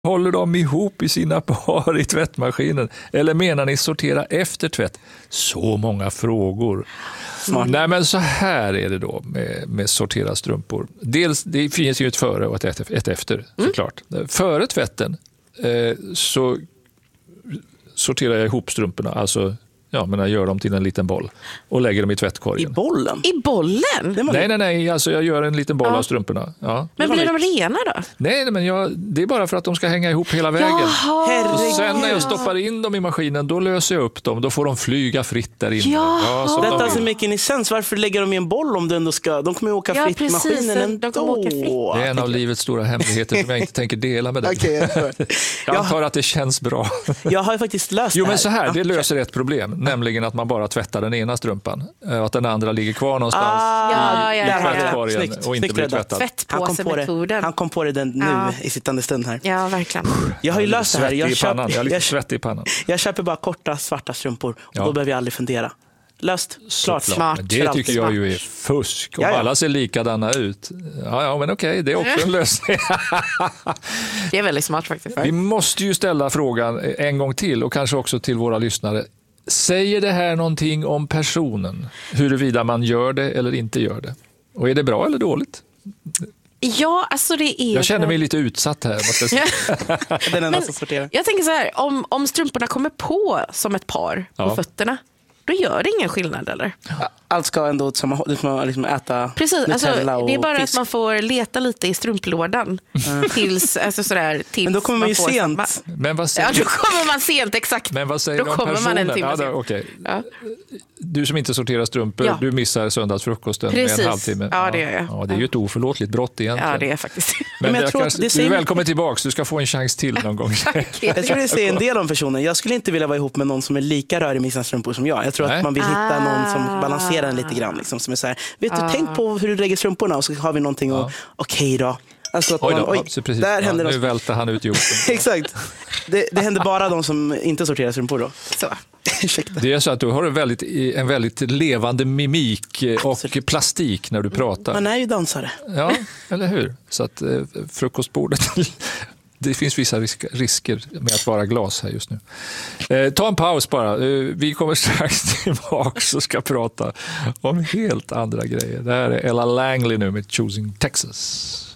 Håller de ihop i sina par i tvättmaskinen? Eller menar ni sortera efter tvätt? Så många frågor. Nej, men så här är det då med sortera strumpor. Dels, det finns ju ett före och ett efter, såklart. Före tvätten så sorterar jag ihop strumporna, alltså jag gör dem till en liten boll och lägger dem i tvättkorgen. I bollen? I bollen? Nej, alltså jag gör en liten boll av strumporna. Ja. Men blir de rena då? Nej, men det är bara för att de ska hänga ihop hela vägen. Jaha. Och sen när jag stoppar in dem i maskinen, då löser jag upp dem. Då får de flyga fritt där inne. Detta är mycket i sens. Varför lägger de i en boll om du ändå ska... De kommer ju åka fritt i maskinen ändå. De kommer åka fritt. Det är en av livets stora hemligheter som jag inte tänker dela med dig. Jag antar att det känns bra. Jag har ju faktiskt löst men så här, det löser ett problem. Nämligen att man bara tvättar den ena strumpan. Och att den andra ligger kvar någonstans i tvättkorgen och inte blir tvättad. Tvättpåsemetoden. Han kom på det nu i sittande stund här. Ja, verkligen. Jag har ju löst det här. Jag är lite svettig i pannan. Jag köper bara korta svarta strumpor och då behöver jag aldrig fundera. Löst, klart. Smart. Men det tycker jag ju är fusk. Om alla ser likadana ut. Ja, men okej, det är också en lösning. Det är väldigt smart faktiskt. Vi måste ju ställa frågan en gång till och kanske också till våra lyssnare. Säger det här någonting om personen? Huruvida man gör det eller inte gör det? Och är det bra eller dåligt? Ja, alltså det är... Jag känner mig lite utsatt här. Den enda som sorterar. Jag tänker så här, om strumporna kommer på som ett par på fötterna, då gör det ingen skillnad, eller? Allt ska ändå liksom äta. Precis, alltså, det är bara fisk. Att man får leta lite i strumplådan tills, alltså sådär, tills. Men då kommer man ju sent. Men vad säger... Ja, då kommer man sent, exakt. Men vad säger då om kommer personen? man en timme sent. Okay. Du som inte sorterar strumpor, du missar söndagsfrukosten med en halvtimme. Ja, det gör jag. Ja, det är ju ett oförlåtligt brott egentligen. Ja, det är faktiskt. Men jag tror du är välkommen tillbaka, du ska få en chans till någon gång. Jag tror det säger en del om personen. Jag skulle inte vilja vara ihop med någon som är lika rörig med sina strumpor som jag. Jag tror att man vill hitta någon som balanserar en lite grann. Liksom, som är så här, vet du, tänk på hur du lägger strumporna och så har vi någonting och okej då. Alltså att där händer nu välter han ut jorden. Exakt. Det händer bara de som inte sorterar strumpor då. Så. Det är så att du har en väldigt levande mimik och plastik när du pratar. Man är ju dansare. Ja, eller hur? Så att frukostbordet... Det finns vissa risker med att vara glas här just nu. Ta en paus bara. Vi kommer strax tillbaka och ska prata om helt andra grejer. Det här är Ella Langley nu med Choosing Texas.